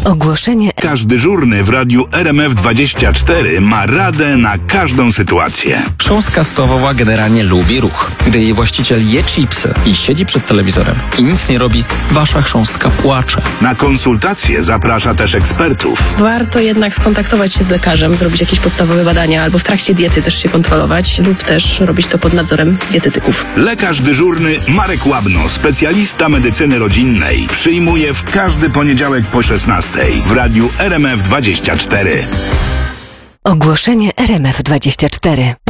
Ogłoszenie. Każdy dyżurny w radiu RMF24 ma radę na każdą sytuację. Chrząstka stołowa generalnie lubi ruch. Gdy jej właściciel je chipsy i siedzi przed telewizorem i nic nie robi, wasza chrząstka płacze. Na konsultacje zaprasza też ekspertów. Warto jednak skontaktować się z lekarzem, zrobić jakieś podstawowe badania albo w trakcie diety też się kontrolować lub też robić to pod nadzorem dietetyków. Lekarz dyżurny Marek Łabno, specjalista medycyny rodzinnej, przyjmuje w każdy poniedziałek po 16 w radiu RMF24. Ogłoszenie RMF24.